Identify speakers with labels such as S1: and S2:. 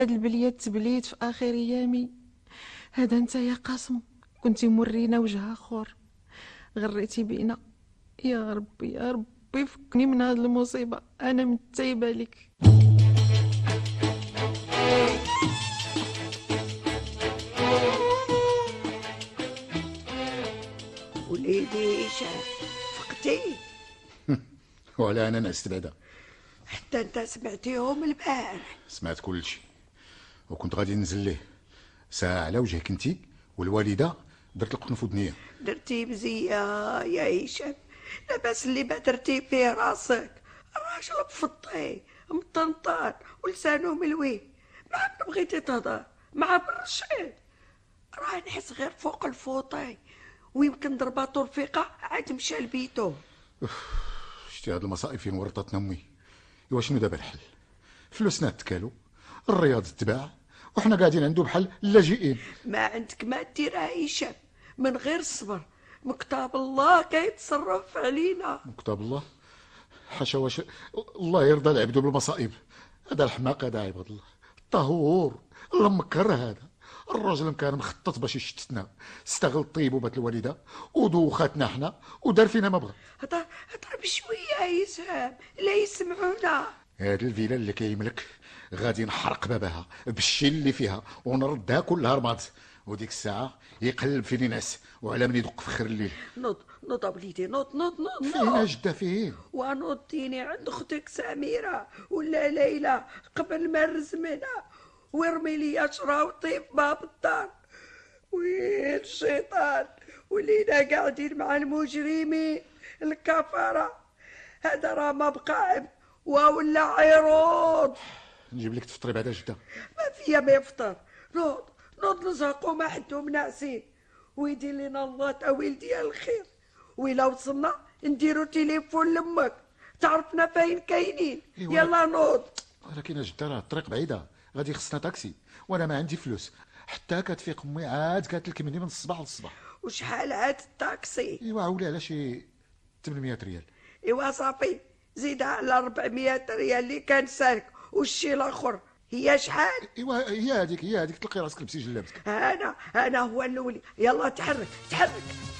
S1: هاد البليات تبليت في اخر ايامي. هذا انت يا قاسم كنتي مورينا وجه اخر، غريتي بينا. يا ربي يا ربي فكني من هاد المصيبه، انا متايبه لك.
S2: وليدي هشام، فقتي؟
S3: ولا انا نعست بعدا.
S2: حتى انت سمعتيهم البارح؟
S3: سمعت كل شيء وكنت غادي ننزل ليه ساعه على وجهك انتي والوالده. درت القنفذ نيه.
S2: درتي مزيان يا هشام، لاباس اللي ما درتي فيه راسك. الراجل مفطي مطنطان ولسانه ملوي. مع من بغيتي تهضر مع بالرشيد؟ راه نحس غير فوق الفوطي، ويمكن ضرباتو رفيقه عاد مشى لبيتو.
S3: شتي هاد المصائب فين ورطتنا امي. ايوا شنو دابا الحل؟ فلوسنا تكالو، الرياض تباع، وحنا قاعدين عنده بحال اللاجئين.
S2: ما عندك ما ديرها هشام من غير الصبر. مكتاب الله كيتصرف علينا.
S3: كتاب الله؟ حاشا، واش الله يرضى العبد بالمصائب؟ هذا الحماق، هذا عباد الله الطهور المكر. هذا الراجل كان مخطط باش يشتتنا، استغل طيبوبة الوالدة ودوخاتنا حنا ودار فينا ما بغى.
S2: هضر بشويه يا هشام لا يسمعونا.
S3: هاد الفيلا اللي كيملك غادي نحرق بابها بالشي اللي فيها ونردها كلها رماد، وديك الساعة يقلب فين ينعس وعلى من يدق في خير الليل.
S2: نوض وليدي، نوض
S3: فين جدة فين؟
S2: ونوضيني عند اختك سميرة ولا ليلى قبل ما نرزمنا، وارمي لي شراوطي في باب الدار. وين الشيطان؟ ولينا قاعدين مع المجرمين الكفرة. هذا راه ما بقى عبد ولا عيروض.
S3: نجيب لك تفطري بعدا جدة؟
S2: ما فيا ما يفطر. نوض نزهقوا ما حدهم ناعسين، ويدير لنا الله تاويل ديال الخير. وإلا وصلنا نديرو تليفون لامك تعرفنا فين كاينين. يلا نوض.
S3: ولكن جدة راه الطريق بعيدة، غادي خصنا تاكسي وانا ما عندي فلوس. حتى كتفيق امي عاد قالت مني من الصباح للصباح.
S2: وشحال عاد الطاكسي؟
S3: ايوا عولي على شي 800 ريال.
S2: ايوا صافي زيدها على 400 ريال اللي كان سالك. والشي الاخر هي شحال؟
S3: ايوا هي هذيك تلقي راسك لبسي جلابتك.
S2: انا هو الاولي. يلا تحرك.